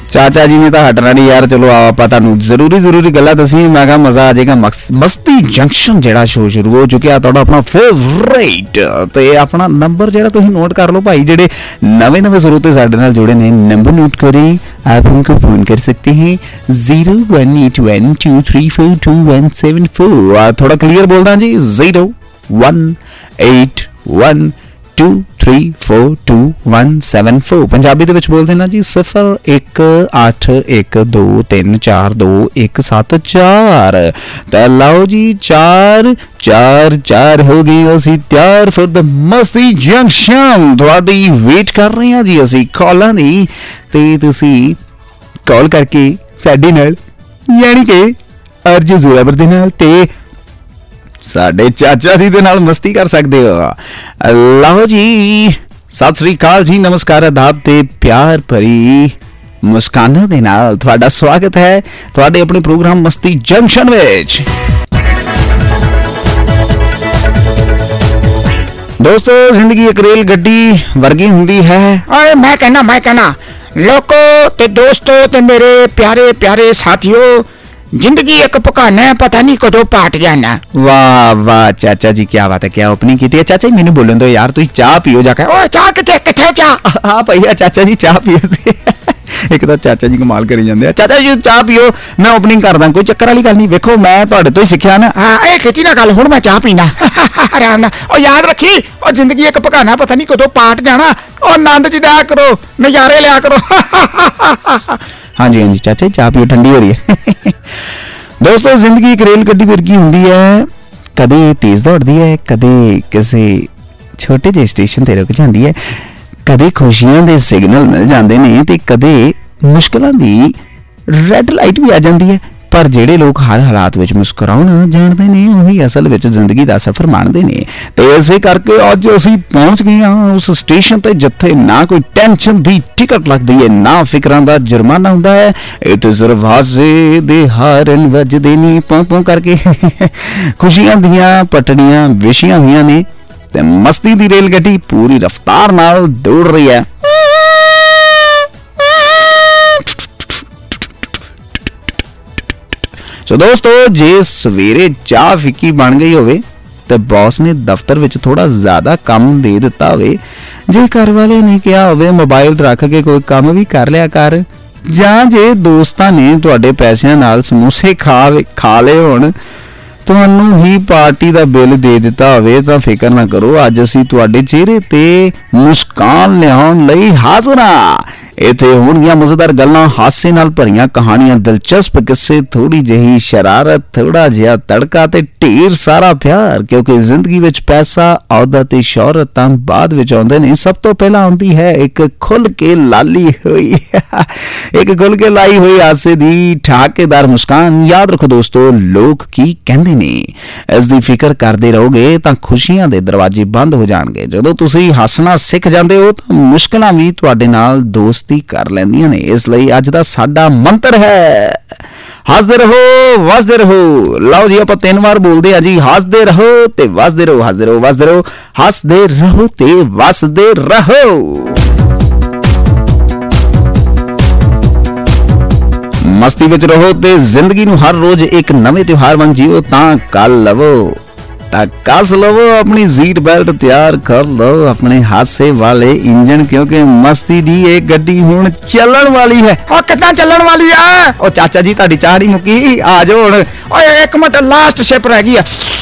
चाचा जी ने तो हटना नहीं यार। चलो आप जरूरी गल्लां दसी। मैं कहा मजा आ जाएगा। मस्ती जंक्शन जेड़ा शो शुरू हो चुकिया तुहाडा अपना फेवरेट ते अपना नंबर जेड़ा तुसीं नोट कर लो भाई। जेड़े नवे स्रोते साडे नाल जुड़े ने नंबर नोट करें। आप उनको फोन कर सकते हैं 018123422174। थोड़ा क्लियर बोलना जी 018123422174। पंजाबी दे विच बोल देना जी 018123422174। ते लाओ जी 4 हो गई असी तैयार फॉर द मस्ती जंक्शन। तुहाडी वेट कर रहे हैं जी असी कॉलां दी ते तुसी कॉल करके साडे नाल यानी कि अर्जुन जोरावर दे नाल ते साडे चाचा जी दे नाल मस्ती कर सकते हो। लो जी सत श्री अकाल जी, नमस्कार, आदाब ते प्यार भरी मुस्काना दे नाल तुहाडा स्वागत है तुहाडे अपने प्रोग्राम मस्ती जंक्शन विच। दोस्तों जिंदगी एक रेल गड्डी वर्गी हुंदी है। ओए मैं कहना लोको ते दोस्तों ते मेरे प्यारे साथियों, जिंदगी एक पकाना है, पता नहीं कदों पाट जाना। वाह चाचा जी क्या बात है, क्या ओपनिंग की है। चाचा जी मैंने बोलन दो यार, तुम चाह पियो जाके। ओए चाह किथे चाह? हाँ भैया चाचा जी चाह पियो। एक तो चाचा जी कमाल करी जाते हैं। चाचा जी चाह पियो, मैं ओपनिंग कर दा, कोई चक्कर वाली गल नहीं। वेखो मैं तुहाडे तो ही सीखिया ना। हाँ ये खेती ना गल, हुण मैं चाह पीना आराम नाल। ओ याद रखी, ओ जिंदगी एक पकाना, पता नहीं कदों पाट जाना। ओ आनंद च लिया करो, नजारे लिया करो। हाँ जी चाचा जी चाह पियो, ठंडी हो रही है। दोस्तों जिंदगी एक रेल गड्डी वर्गी हुंदी है, कदे तेज दौड़दी है, कदे किसी छोटे जे स्टेशन ते रुक जांदी है, कदे खुशियां दे सिग्नल मिल जांदे ने ते कदे मुश्किलां दी रेड लाइट भी आ जांदी है। पर जेड़े लोग हर हालात विच मुस्कुराउण जाणदे ने ओही असल विच जिंदगी दा सफर माणदे ने। ते इसे करके अज असीं पहुंच गए हां उस स्टेशन ते जिथे ना कोई टेंशन दी टिकट लगदी है, ना फिकरां दा जुर्माना हुंदा है। इत्थे सिर्फ हासे दे हारन वजदे ने पों करके। खुशियां दियां पटड़ियां विछियां होईयां ने ते मस्ती दी रेलगड्डी पूरी रफ्तार नाल दौड़ रही है। सो दोस्तों जे सवेरे चाह फिक्की बन गई होवे ते बॉस ने दफ्तर विच थोड़ा ज्यादा काम दे दिता होवे, जे घर वाले ने कहा होवे मोबाइल रख के कोई काम भी कर लिया कर, जां जे दोस्तां ने तुहाडे पैसिਆਂ नाल समोसे खा ले होण, तुहानू ही पार्टी दा बिल दे दिता होवे, तां फिकर ना करो, अज असीं तुहाडे चेहरे ते मुस्कान लियाउण लई हाज़र हां। इत्थे होणगीਆਂ मजेदार गल्लां, हासे नाल भरियां कहानियां, दिलचस्प किस्से, थोड़ी जही शरारत, थोड़ा जिहा तड़का ते ढेर सारा प्यार। क्योंकि जिंदगी विच पैसा, औहदा ते शोहरत तां बाद विच आउंदे ने, सब तो पहला आउंदी है एक खुल के लाई हुई हासे दी ठहाकेदार मुस्कान। याद रखो दोस्तों, लोग की कहंदे ने, इस दी फिकर करदे रहोगे तां खुशियां दे दरवाजे बंद हो जाणगे। जदों तुसीं हसना सिख जांदे हो तां मुश्किलां भी तुहाडे नाल दोस्त कर लेंदियां ने। इसलिए अज दा साडा मंत्र है हसदे रहो वसदे रहो। लाओ जी आप 3 बार बोलते हैं जी, हसदे रहो ते वसदे रहो, हसदे रहो वसदे रहो, हसदे रहो ते वसदे रहो। मस्ती विच रहो ते जिंदगी नूं हर रोज एक नवे त्योहार वांग जियो। तां कल लवो कस लवो, अपनी सीट बेल्ट तैयार कर लो, अपने हासे वाले इंजन, क्योंकि मस्ती दी एक गड्डी हुण चलण वाली है। ओ कितना चलण वाली है? ओ चाचा जी ताड़ी चाह नहीं मुकी, आ जाओ हुण। ओए एक मिनट, लास्ट शिप रह गई है।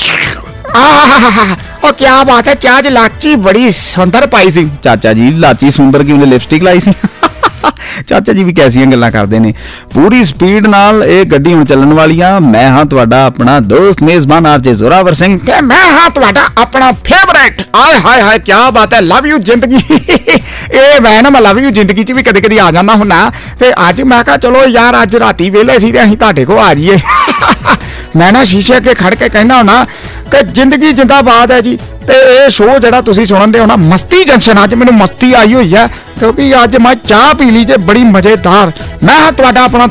ओ क्या बात है, चाह च लाची बड़ी सुंदर पाई सी। चाचा जी लाची सुंदर की उन्हें लिपस्टिक लाई सी। चाचा जी भी कैसियां गल्लां करदे ने। पूरी स्पीड नाल ये गड्डी हुण चलण वाली आ। मैं हां तुहाडा अपना दोस्त मेजबान आरजे जोरावर सिंह ते मैं हां तुहाडा अपना फेवरेट। आय हाय हाय क्या बात है, लव यू जिंदगी। ए मैं ना मैं लव यू जिंदगी च भी कदे आ जांदा हुन्ना ते अज मैं कहा चलो यार अज राती वेले सी ते असीं तुहाडे कोल आ जाइए। मैं ना शीशे अगे खड़ के कहना हुन्ना कि जिंदगी जिंदाबाद है जी। ते ये शो जिहड़ा तुसीं सुणन दे हो ना, मस्ती जंक्शन, अज मैनूं मस्ती आई हुई है क्योंकि अज मैं चाह पी ली जे बड़ी मजेदार। मैं तुहाडा अपना